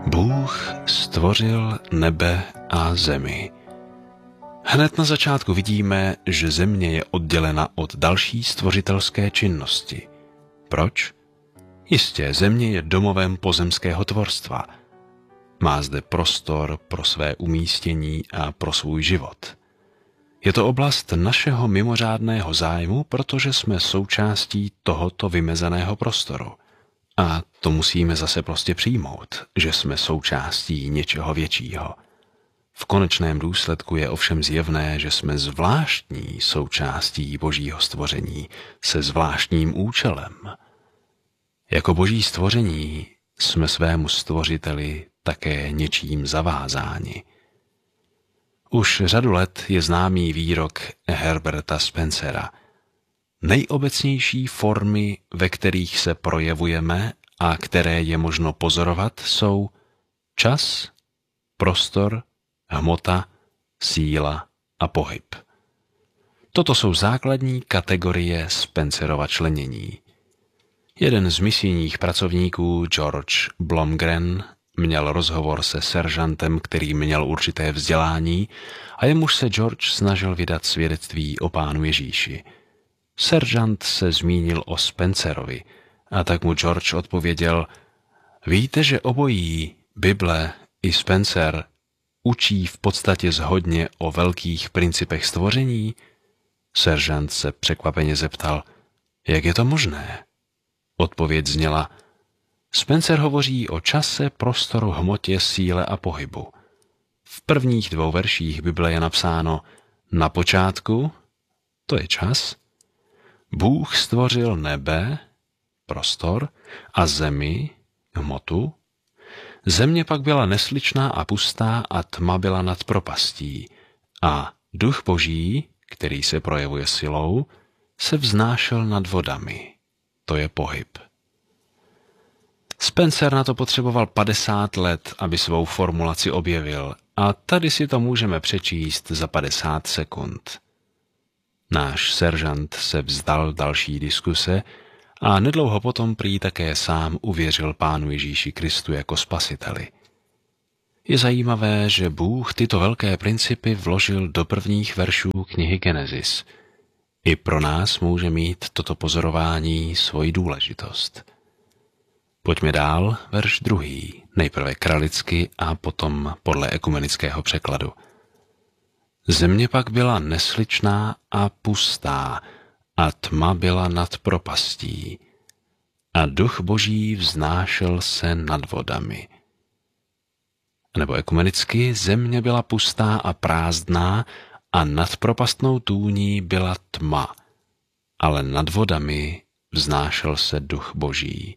Bůh stvořil nebe a zemi. Hned na začátku vidíme, že země je oddělena od další stvořitelské činnosti. Proč? Jistě, země je domovem pozemského tvorstva. Má zde prostor pro své umístění a pro svůj život. Je to oblast našeho mimořádného zájmu, protože jsme součástí tohoto vymezeného prostoru. A to musíme zase prostě přijmout, že jsme součástí něčeho většího. V konečném důsledku je ovšem zjevné, že jsme zvláštní součástí Božího stvoření se zvláštním účelem. Jako Boží stvoření jsme svému stvořiteli také něčím zavázáni. Už řadu let je známý výrok Herberta Spencera. Nejobecnější formy, ve kterých se projevujeme a které je možno pozorovat, jsou čas, prostor, hmota, síla a pohyb. Toto jsou základní kategorie Spencerova členění. Jeden z misijních pracovníků, George Blomgren, měl rozhovor se seržantem, který měl určité vzdělání a jemuž se George snažil vydat svědectví o Pánu Ježíši. Seržant se zmínil o Spencerovi a tak mu George odpověděl: víte, že obojí, Bible i Spencer, učí v podstatě shodně o velkých principech stvoření? Seržant se překvapeně zeptal: jak je to možné? Odpověď zněla: Spencer hovoří o čase, prostoru, hmotě, síle a pohybu. V prvních 2 verších Bible je napsáno: na počátku, to je čas, Bůh stvořil nebe, prostor, a zemi, hmotu. Země pak byla nesličná a pustá a tma byla nad propastí. A duch Boží, který se projevuje silou, se vznášel nad vodami. To je pohyb. Spencer na to potřeboval 50 let, aby svou formulaci objevil, a tady si to můžeme přečíst za 50 sekund. Náš seržant se vzdal další diskuse a nedlouho potom prý také sám uvěřil Pánu Ježíši Kristu jako spasiteli. Je zajímavé, že Bůh tyto velké principy vložil do prvních veršů knihy Genesis. I pro nás může mít toto pozorování svoji důležitost. Pojďme dál, verš 2, nejprve kralicky a potom podle ekumenického překladu. Země pak byla nesličná a pustá a tma byla nad propastí a duch Boží vznášel se nad vodami. Nebo ekumenicky, země byla pustá a prázdná a nad propastnou tůní byla tma, ale nad vodami vznášel se duch Boží.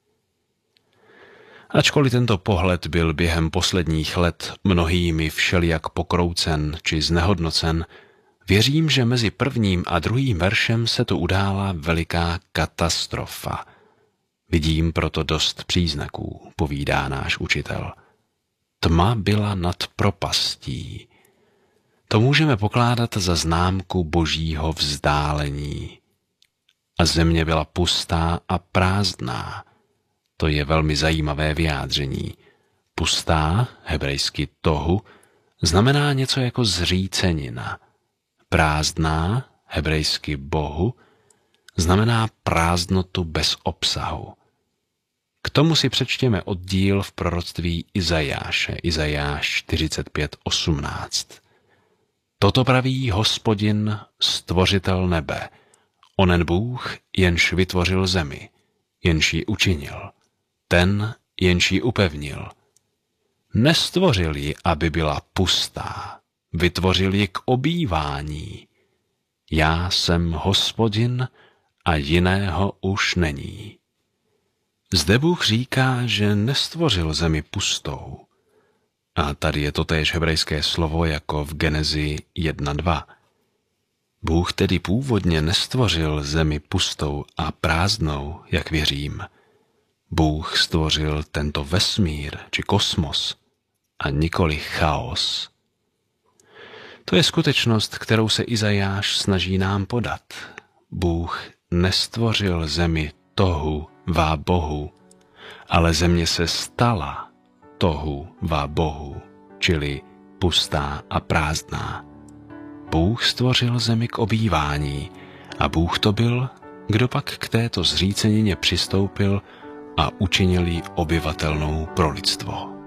Ačkoliv tento pohled byl během posledních let mnohými všelijak pokroucen či znehodnocen, věřím, že mezi prvním a druhým veršem se tu udála veliká katastrofa. Vidím proto dost příznaků, povídá náš učitel. Tma byla nad propastí. To můžeme pokládat za známku Božího vzdálení. A země byla pustá a prázdná. To je velmi zajímavé vyjádření. Pustá, hebrejsky tohu, znamená něco jako zřícenina. Prázdná, hebrejsky bohu, znamená prázdnotu bez obsahu. K tomu si přečtěme oddíl v proroctví Izajáše, Izajáš 45:18. Toto praví Hospodin, stvořitel nebe, onen Bůh, jenž vytvořil zemi, jenž ji učinil, ten, jenž ji upevnil. Nestvořil ji, aby byla pustá, vytvořil ji k obývání. Já jsem Hospodin a jiného už není. Zde Bůh říká, že nestvořil zemi pustou. A tady je totéž hebrejské slovo jako v Genezi 1:2. Bůh tedy původně nestvořil zemi pustou a prázdnou, jak věřím. Bůh stvořil tento vesmír či kosmos a nikoli chaos. To je skutečnost, kterou se Izajáš snaží nám podat. Bůh nestvořil zemi tohu vá bohu, ale země se stala tohu va bohu, čili pustá a prázdná. Bůh stvořil zemi k obývání a Bůh to byl, kdo pak k této zřícenině přistoupil a učinil ji obyvatelnou pro lidstvo.